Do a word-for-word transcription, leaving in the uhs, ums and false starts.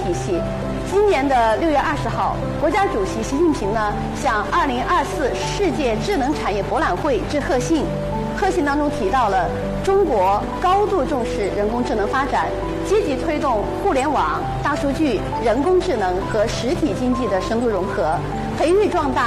体系。今年的六月二十号，国家主席习近平呢向二零二四世界智能产业博览会致贺信，贺信当中提到了中国高度重视人工智能发展，积极推动互联网、大数据、人工智能和实体经济的深度融合，培育壮大